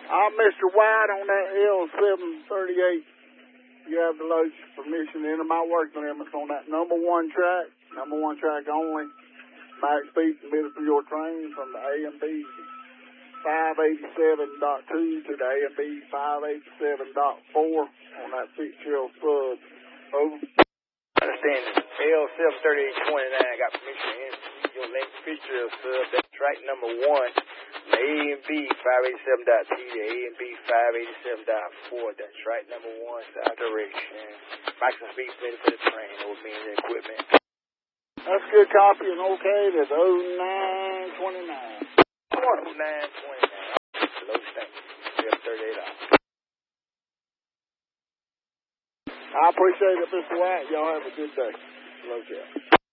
I'm Mr. White on that L738. You have the load permission to enter my work limits on that number one track only. Max speed permitted for your train from the A&B 587.2 to the A&B 587.4 on that 6-year-old sub. Over. Understand L73829 got permission to enter your link feature of sub. That's track number 1. The A&B 587.2 to A&B 587.4. That's track number 1, south direction. Maximum speed permitted for the train. That would mean the equipment. That's good copy and okay. That's 0929. 0929. Low stank. L38 I appreciate it, Mr. White. Y'all have a good day. Hello, Jeff.